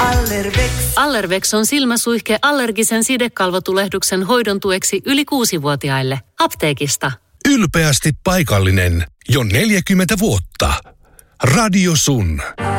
Allervex. Allervex on silmäsuihke allergisen sidekalvotulehduksen hoidon tueksi yli 6-vuotiaille. Apteekista. Ylpeästi paikallinen. Jo 40 vuotta. Radio Sun.